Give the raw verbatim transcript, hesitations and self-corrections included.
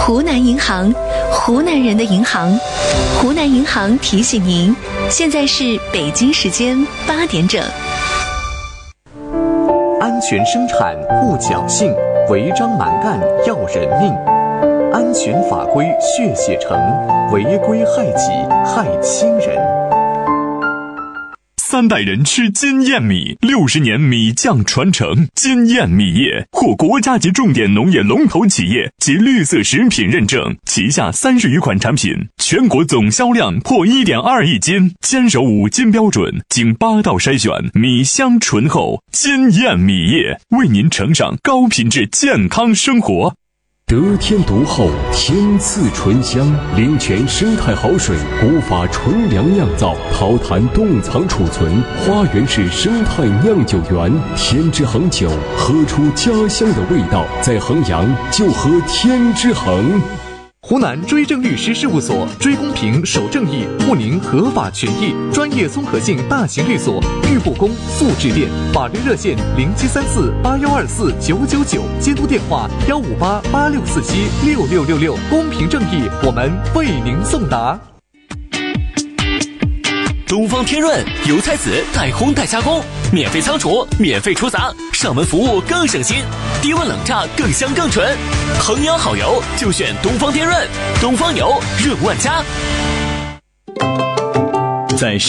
湖南银行，湖南人的银行。湖南银行提醒您，现在是北京时间八点整。 安全生产护侥幸，违章蛮干要人命。安全法规血写成，违规害己害亲人。 三代人吃金燕米，六十年米酱传承。金燕米业获国家级重点农业龙头企业及绿色食品认证，旗下三十余款产品，全国总销量破 一点二亿斤，坚守五金标准，经八道筛选，米香醇厚。金燕米业为您呈上高品质健康生活。 得天独厚，天赐醇香，灵泉生态好水，古法纯粮酿造，桃坛冻藏储存，花园式生态酿酒园，天之恒酒，喝出家乡的味道。在衡阳就喝天之恒。 湖南追正律师事务所，追公平守正义，护您合法权益，专业综合性大型律所，豫不公速致电，法律热线零七三四八幺二四九九九，监督电话幺五八八六四七六六六六，公平正义，我们为您送达。 东方天润油菜籽代烘代加工，免费仓储，免费出杂，上门服务更省心，低温冷榨更香更纯。衡阳好油就选东方天润，东方油润万家。 在